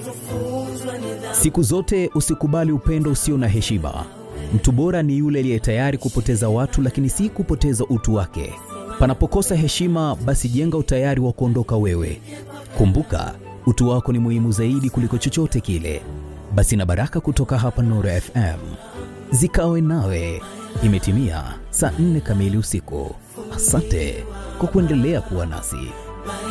Siku zote usikubali upendo usio na heshima. Mtu bora ni yule aliye tayari kupoteza watu, lakini si kupoteza utu wake. Panapokosa heshima, basi jenga utayari wa kuondoka wewe. Kumbuka, utu wako ni muhimu zaidi kuliko chochote kile. Basi na baraka kutoka hapa Nuru FM zikawe nawe. Imetimia saa 4 kamili usiku. Asante kwa kuendelea kuwa nasi.